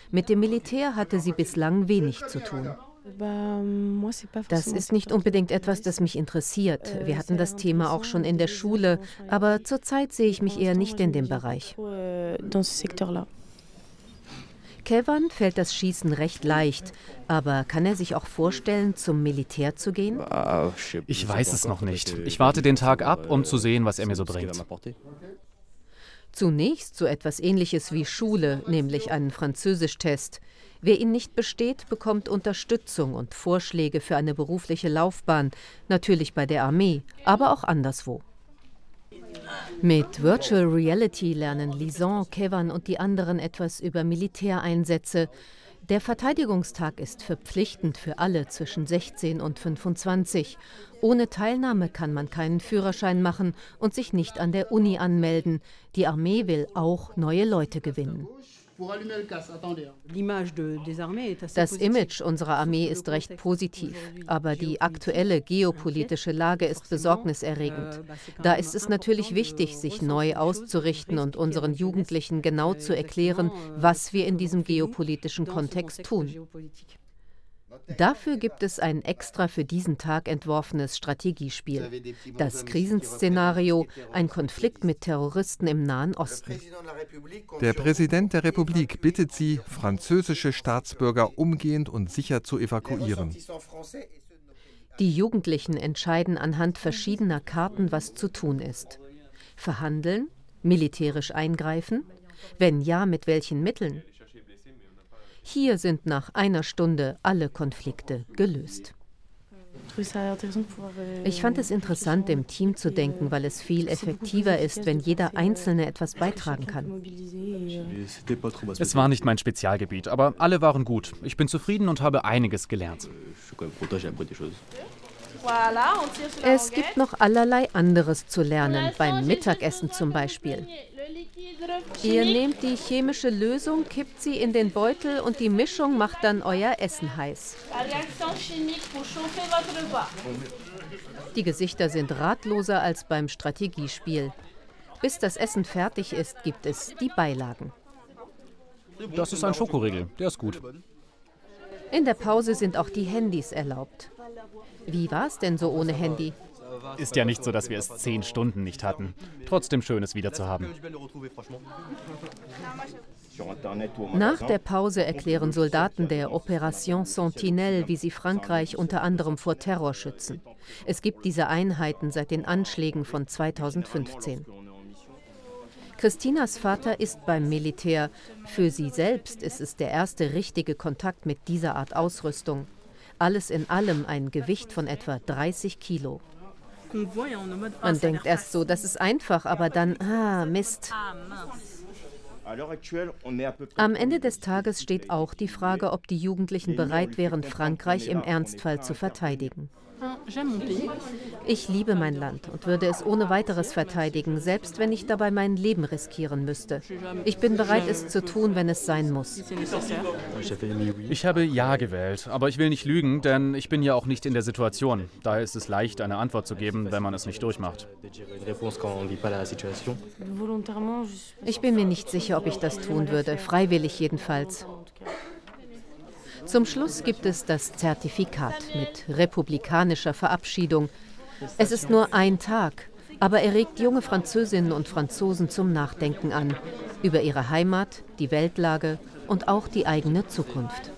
Mit dem Militär hatte sie bislang wenig zu tun. Das ist nicht unbedingt etwas, das mich interessiert. Wir hatten das Thema auch schon in der Schule, aber zurzeit sehe ich mich eher nicht in dem Bereich. Kevan fällt das Schießen recht leicht, aber kann er sich auch vorstellen, zum Militär zu gehen? Ich weiß es noch nicht. Ich warte den Tag ab, um zu sehen, was er mir so bringt. Zunächst so etwas Ähnliches wie Schule, nämlich einen Französisch-Test. Wer ihn nicht besteht, bekommt Unterstützung und Vorschläge für eine berufliche Laufbahn, natürlich bei der Armee, aber auch anderswo. Mit Virtual Reality lernen Lison, Kevan und die anderen etwas über Militäreinsätze. Der Verteidigungstag ist verpflichtend für alle zwischen 16 und 25. Ohne Teilnahme kann man keinen Führerschein machen und sich nicht an der Uni anmelden. Die Armee will auch neue Leute gewinnen. Das Image unserer Armee ist recht positiv, aber die aktuelle geopolitische Lage ist besorgniserregend. Da ist es natürlich wichtig, sich neu auszurichten und unseren Jugendlichen genau zu erklären, was wir in diesem geopolitischen Kontext tun. Dafür gibt es ein extra für diesen Tag entworfenes Strategiespiel. Das Krisenszenario, ein Konflikt mit Terroristen im Nahen Osten. Der Präsident der Republik bittet Sie, französische Staatsbürger umgehend und sicher zu evakuieren. Die Jugendlichen entscheiden anhand verschiedener Karten, was zu tun ist. Verhandeln? Militärisch eingreifen? Wenn ja, mit welchen Mitteln? Hier sind nach einer Stunde alle Konflikte gelöst. Ich fand es interessant, im Team zu denken, weil es viel effektiver ist, wenn jeder Einzelne etwas beitragen kann. Es war nicht mein Spezialgebiet, aber alle waren gut. Ich bin zufrieden und habe einiges gelernt. Es gibt noch allerlei anderes zu lernen, beim Mittagessen zum Beispiel. Ihr nehmt die chemische Lösung, kippt sie in den Beutel und die Mischung macht dann euer Essen heiß. Die Gesichter sind ratloser als beim Strategiespiel. Bis das Essen fertig ist, gibt es die Beilagen. Das ist ein Schokoriegel, der ist gut. In der Pause sind auch die Handys erlaubt. Wie war es denn so ohne Handy? Ist ja nicht so, dass wir es 10 Stunden nicht hatten. Trotzdem schön, es wieder zu haben. Nach der Pause erklären Soldaten der Opération Sentinelle, wie sie Frankreich unter anderem vor Terror schützen. Es gibt diese Einheiten seit den Anschlägen von 2015. Christinas Vater ist beim Militär. Für sie selbst ist es der erste richtige Kontakt mit dieser Art Ausrüstung. Alles in allem ein Gewicht von etwa 30 Kilo. Man denkt erst so, das ist einfach, aber dann, Mist. Am Ende des Tages steht auch die Frage, ob die Jugendlichen bereit wären, Frankreich im Ernstfall zu verteidigen. Ich liebe mein Land und würde es ohne weiteres verteidigen, selbst wenn ich dabei mein Leben riskieren müsste. Ich bin bereit, es zu tun, wenn es sein muss. Ich habe Ja gewählt, aber ich will nicht lügen, denn ich bin ja auch nicht in der Situation. Daher ist es leicht, eine Antwort zu geben, wenn man es nicht durchmacht. Ich bin mir nicht sicher, ob ich das tun würde, freiwillig jedenfalls. Zum Schluss gibt es das Zertifikat mit republikanischer Verabschiedung. Es ist nur ein Tag, aber er regt junge Französinnen und Franzosen zum Nachdenken an. Über ihre Heimat, die Weltlage und auch die eigene Zukunft.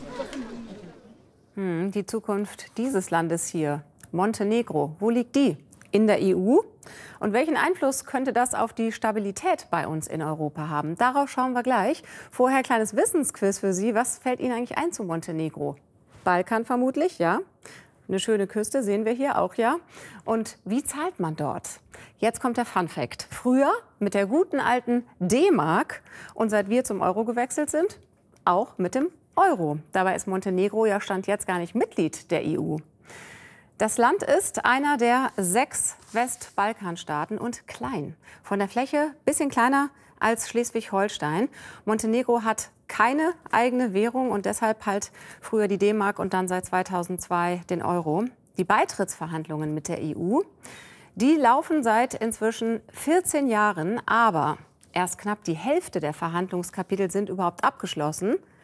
Die Zukunft dieses Landes hier, Montenegro, wo liegt die? In der EU? Und welchen Einfluss könnte das auf die Stabilität bei uns in Europa haben? Darauf schauen wir gleich. Vorher ein kleines Wissensquiz für Sie. Was fällt Ihnen eigentlich ein zu Montenegro? Balkan vermutlich, ja. Eine schöne Küste sehen wir hier auch, ja. Und wie zahlt man dort? Jetzt kommt der Fun-Fact. Früher mit der guten alten D-Mark und seit wir zum Euro gewechselt sind, auch mit dem Euro. Dabei ist Montenegro ja Stand jetzt gar nicht Mitglied der EU. Das Land ist einer der 6 Westbalkanstaaten und klein. Von der Fläche ein bisschen kleiner als Schleswig-Holstein. Montenegro hat keine eigene Währung und deshalb halt früher die D-Mark und dann seit 2002 den Euro. Die Beitrittsverhandlungen mit der EU, die laufen seit inzwischen 14 Jahren, aber erst knapp die Hälfte der Verhandlungskapitel sind überhaupt abgeschlossen.